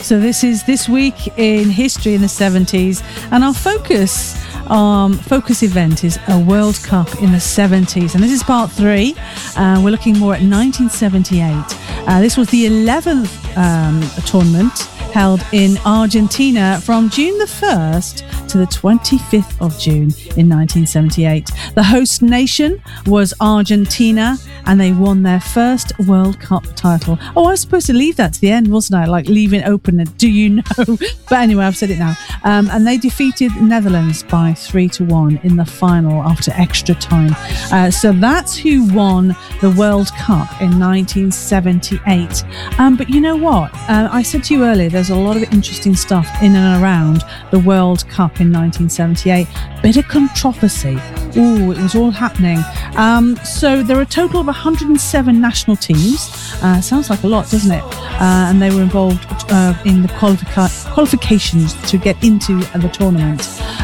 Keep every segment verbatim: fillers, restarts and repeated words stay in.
So this is This Week in History in the seventies, and our focus um, focus event is a World Cup in the seventies, and this is part three. Uh, we're looking more at nineteen seventy-eight. Uh, this was the eleventh um, tournament held in Argentina from June the first to the twenty-fifth of June in nineteen seventy-eight. The host nation was Argentina, and they won their first World Cup title. Oh, I was supposed to leave that to the end, wasn't I? Like leaving it open, do you know? But anyway, I've said it now. Um, and they defeated Netherlands by three to one in the final after extra time. Uh, so that's who won the World Cup in nineteen seventy-eight. Um, but you know what? Uh, I said to you earlier, there's a lot of interesting stuff in and around the World Cup in nineteen seventy-eight. Bit of controversy. Ooh, it was all happening. Um, so there are a total of one hundred seven national teams. Uh, sounds like a lot, doesn't it? Uh, and they were involved uh, in the qualifi- qualifications to get into the tournament.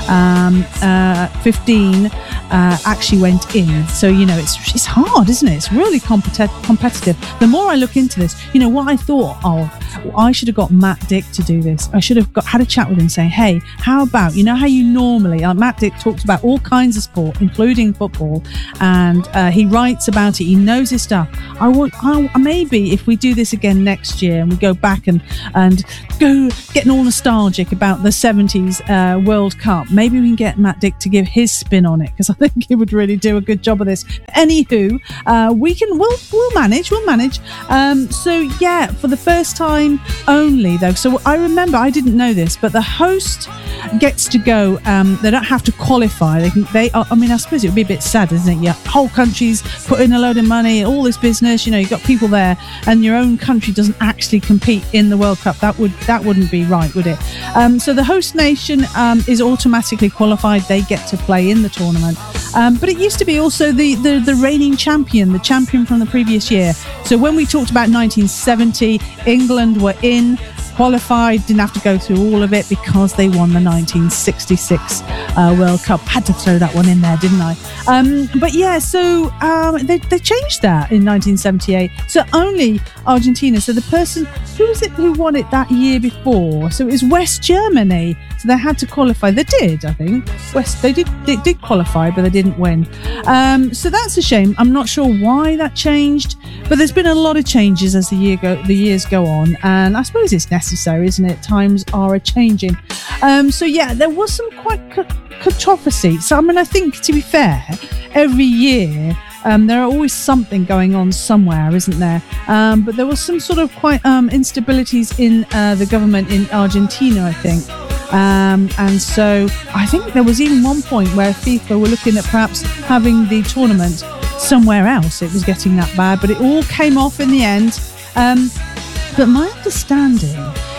Um, uh, fifteen uh, actually went in. So, you know, it's it's hard, isn't it? It's really competi- competitive. The more I look into this, you know, what I thought, oh, I should have got Matt Dick to do this. I should have got had a chat with him saying, hey, how about, you know how you normally, uh, Matt Dick talks about all kinds of sport, including football, and uh, he writes about it. He knows his stuff. I want, I, maybe if we do this again next year and we go back and, and go getting all nostalgic about the seventies uh, World Cup, maybe we can get Matt Dick to give his spin on it, because I think he would really do a good job of this. Anywho, uh, we can, we'll, we'll manage, we'll manage. Um, so yeah, for the first time only though. So I remember, I didn't know this, but the host gets to go. Um, they don't have to qualify. They can. They. Are, I mean, I suppose it would be a bit sad, isn't it? Your whole country's put in a load of money, all this business. You know, you've got people there, and your own country doesn't actually compete in the World Cup. That would that wouldn't be right, would it? Um, so the host nation um, is automatically qualified. They get to play in the tournament. Um, but it used to be also the, the the reigning champion, the champion from the previous year. So when we talked about nineteen seventy, England were in, qualified, didn't have to go through all of it because they won the nineteen sixty-six uh, World Cup. Had to throw that one in there, didn't I? Um, but yeah, so um, they, they changed that in nineteen seventy-eight. So only Argentina. So the person, who was it who won it that year before? So it was West Germany. So they had to qualify. They did, I think. West, they did they did qualify, but they didn't win. Um, so that's a shame. I'm not sure why that changed, but there's been a lot of changes as the year go the years go on, and I suppose it's necessary, isn't it? Times are a changing. Um, so yeah, there was some quite co- controversy. So I mean, I think to be fair, every year um, there are always something going on somewhere, isn't there? Um, but there was some sort of quite um, instabilities in uh, the government in Argentina, I think. Um, and so I think there was even one point where FIFA were looking at perhaps having the tournament somewhere else. It was getting that bad, but it all came off in the end. Um, but my understanding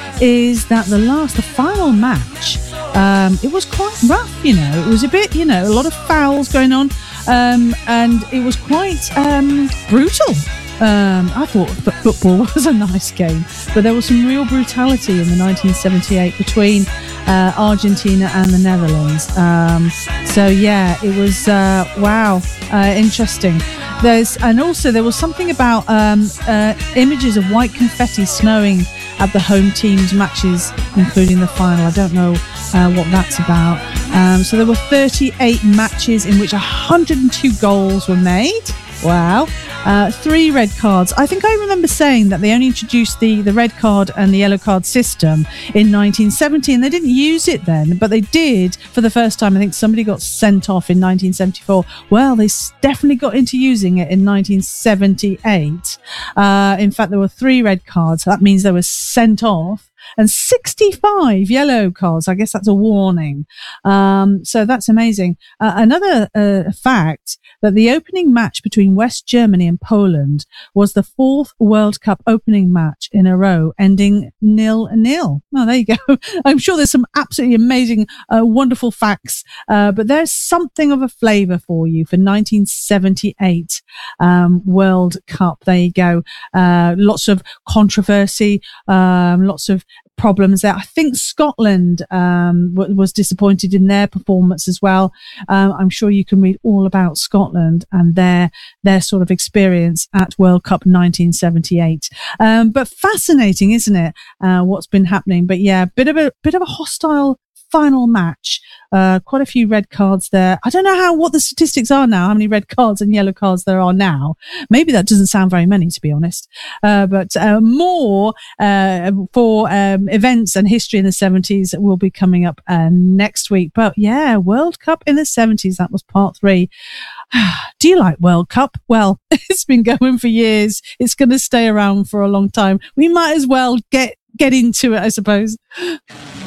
is that the last, the final match, um, it was quite rough, you know. It was a bit, you know, a lot of fouls going on, um, and it was quite um, brutal. Um, I thought f- football was a nice game, but there was some real brutality in the nineteen seventy-eight between uh, Argentina and the Netherlands. Um, so yeah, it was uh, wow, uh, interesting. There's and also there was something about um, uh, images of white confetti snowing at the home team's matches, including the final. I don't know uh, what that's about. Um, so there were thirty-eight matches in which one hundred two goals were made. Wow. Uh, three red cards. I think I remember saying that they only introduced the, the red card and the yellow card system in nineteen seventy, and they didn't use it then, but they did for the first time. I think somebody got sent off in nineteen seventy-four. Well, they definitely got into using it in nineteen seventy-eight. Uh, in fact, there were three red cards. That means they were sent off. And sixty-five yellow cards. I guess that's a warning. Um, so that's amazing. Uh, another uh, fact that the opening match between West Germany and Poland was the fourth World Cup opening match in a row, ending nil-nil. Oh, there you go. I'm sure there's some absolutely amazing, uh, wonderful facts, uh, but there's something of a flavour for you for nineteen seventy-eight um, World Cup. There you go. Uh, lots of controversy, um, lots of problems there. I think Scotland um, w- was disappointed in their performance as well. Um, I'm sure you can read all about Scotland and their their sort of experience at World Cup nineteen seventy-eight. Um, but fascinating, isn't it? Uh, what's been happening? But yeah, bit of a bit of a hostile final match. Uh, quite a few red cards there. I don't know how what the statistics are now, how many red cards and yellow cards there are now. Maybe that doesn't sound very many, to be honest. Uh, but uh, more uh, for um, events and history in the seventies will be coming up uh, next week. But yeah, World Cup in the seventies, that was part three. Do you like World Cup? Well, it's been going for years. It's going to stay around for a long time. We might as well get get into it, I suppose.